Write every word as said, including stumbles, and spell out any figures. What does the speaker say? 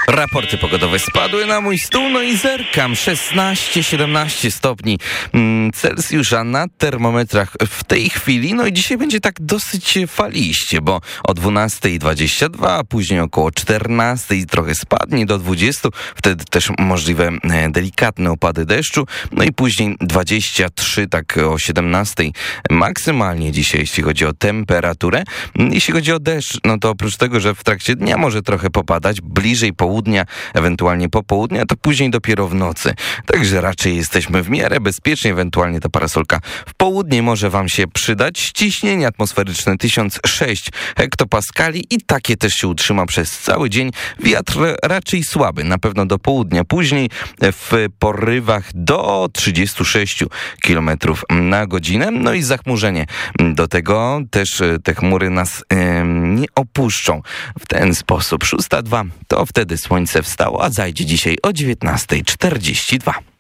Raporty pogodowe spadły na mój stół, no i zerkam. szesnaście siedemnaście stopni Celsjusza na termometrach w tej chwili. No i dzisiaj będzie tak dosyć faliście, bo o dwunastej dwadzieścia dwa, a później około czternastej trochę spadnie do dwudziestu. Wtedy też możliwe delikatne opady deszczu. No i później dwadzieścia trzy, tak o siedemnastej maksymalnie dzisiaj, jeśli chodzi o temperaturę. Jeśli chodzi o deszcz, no to oprócz tego, że w trakcie dnia może trochę popadać, bliżej południa, ewentualnie popołudnia, to później dopiero w nocy. Także raczej jesteśmy w miarę bezpiecznie, ewentualnie ta parasolka w południe może wam się przydać. Ciśnienie atmosferyczne tysiąc sześć hektopaskali i takie też się utrzyma przez cały dzień. Wiatr raczej słaby, na pewno do południa. Później w porywach do trzydziestu sześciu kilometrów na godzinę. No i zachmurzenie. Do tego też te chmury nas yy, nie opuszczą. W ten sposób szósta dwa to wtedy słońce wstało, a zajdzie dzisiaj o dziewiętnastej czterdzieści dwa.